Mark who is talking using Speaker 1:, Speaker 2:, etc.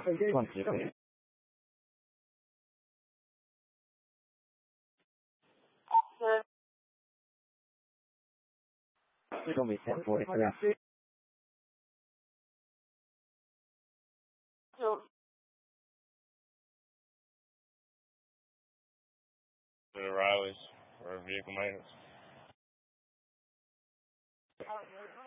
Speaker 1: 20. Show me 1043.
Speaker 2: The Riley's or vehicle maintenance.